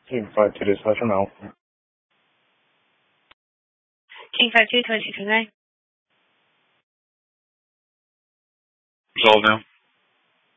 King 5-2, this version now. King 5-2, 26 and 9. Resolve now.